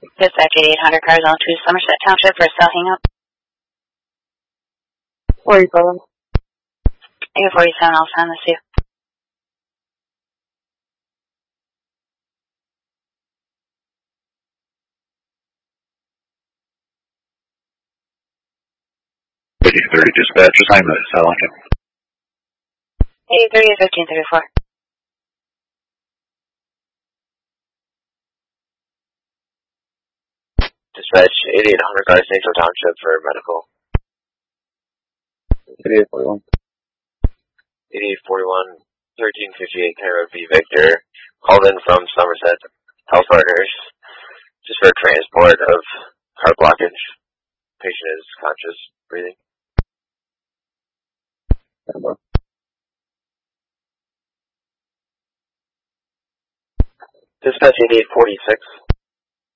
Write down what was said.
Dispatch 8800 cars on to Somerset Township for a cell hang-up. Where are you calling? 847, I'll sign this to you. Dispatch, assignment, cell hang-up. 830 1534. Dispatch 8800 cars, St. Joe Township for medical. 8841. 8841, 1358 County Road V. Victor. Called in from Somerset Health Partners just for transport of heart blockage. Patient is conscious, breathing. Dispatch 8846.